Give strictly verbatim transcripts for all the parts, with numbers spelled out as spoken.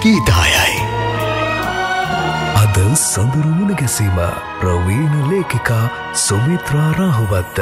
ගීතායයි. අද සඳරු මුණ ගැසීම ප්‍රවීණ ලේඛිකා සුමිත්‍රා රාහුවත්ත.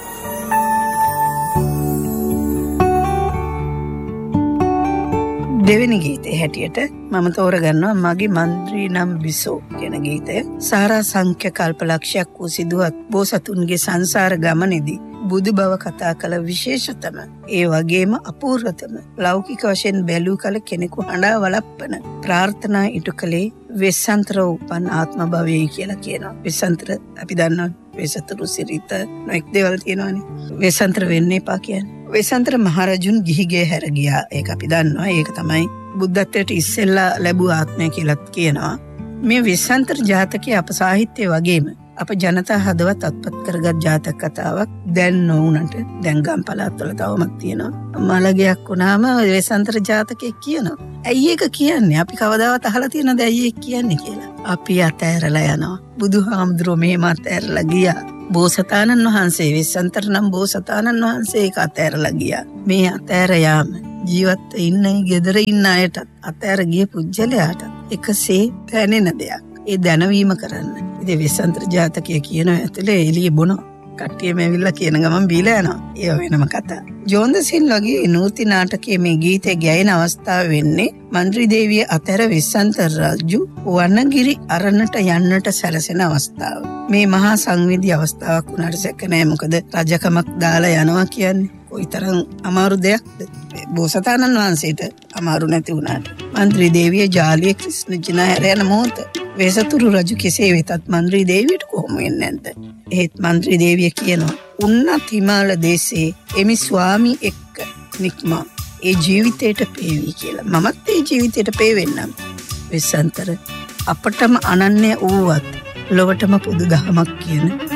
දෙවෙනි ගීතේ හැටියට මම තෝරගන්නවා මගේ මන්ත්‍රී නම් බිසෝ කියන ගීතය. සාරා සංඛ්‍ය කල්පලක්ෂයක් වූ සිදුවත් බෝසතුන්ගේ සංසාර ගමනේදී බුදු බව කතා කළ විශේෂතම ඒ වගේම අපූර්වතම ලෞකික වශයෙන් බැලූ කල කෙනෙකු හඬා වළප්පන ප්‍රාර්ථනා ඉටු කළේ වෙස්සන්තර උපන් ආත්ම භවයයි කියලා කියනවා. වෙස්සන්තර අපි දන්නවා වෙසතුරු සිරිත නොඑක් දේවල් තියෙනවානේ. වෙස්සන්තර වෙන්න එපා කියන්නේ. වෙස්සන්තර මහරජුන් ගිහිගේ හැර ගියා. ඒක අපි දන්නවා. ඒක තමයි බුද්ධත්වයට ඉස්සෙල්ලා ලැබුව ආත්මය කියලාත් කියනවා. මේ වෙස්සන්තර ජාතකයේ අප සාහිත්‍යය වගේම අප ජනතා හදවත් අත්පත් කරගත් ජාතක කතාවක් දැන් නොවුනට දැන් ගම් පළාත්වල තවමත් තියෙනවා. මලගයක් වුණාම වෙස්සන්තර ජාතකයේ කියනවා. ඇයි ඒක කියන්නේ? අපි කවදාවත් අහලා තියෙනවද ඇයි ඒක කියන්නේ කියලා? අපි අතෑරලා යනවා. බුදුහාමුදුරුවෝ මෙහෙම අතෑරලා ගියා. බෝසතාණන් වහන්සේ වෙස්සන්තර නම් බෝසතාණන් වහන්සේ ඒක අතෑරලා ගියා. මේ අතෑර යාම ජීවත් ඉන්න ගෙදර ඉන්න අයට අතෑර ගිය පුජ්‍යලයාට එකසේ දැනෙන දෙයක්. ඒ දැනවීම කරන්න. ඉතින් වෙස්සන්තර ජාතකය කියන ඇතුලේ එළිය බොනවා. කට්ටියම ඇවිල්ලා කියන ගමන් බීලා යනවා. ඒ වෙනම කතා. ජෝන්දසිල්වගේ නූති නාටකයේ මේ ගීතේ ගැයෙන අවස්ථාව වෙන්නේ මන්ත්‍රී දේවිය අතර වෙස්සන්තර රජු වනගිරි අරණට යන්නට සැරසෙන අවස්ථාව. මේ මහා සංවේදී අවස්ථාවක් වුණාට සැක නෑ. මොකද රජකමක් දාලා යනවා කියන්නේ කොයිතරම් අමාරු දෙයක්ද? බෝසතාණන් වහන්සේට අමාරු නැති වුණාට මන්ත්‍රී දේවිය ජාලිය ක්‍රිස්න ජිනා හැර යන මොහොත වෙසතුරු රජු කෙසේ වෙතත් මන්ත්‍රී දේවියට කොහොම වෙන්නේ නැද්ද? ඒත් මන්ත්‍රී දේවිය කියනවා උන්නත් හිමාල දේශේ එමි ස්වාමි එක්ක නික්මා ඒ ජීවිතයට පේවි කියලා. මමත් ඒ ජීවිතයට පේවෙන්නම්. වෙස්සන්තර අපටම අනන්‍ය වූවත් ලොවටම පොදු දහමක් කියන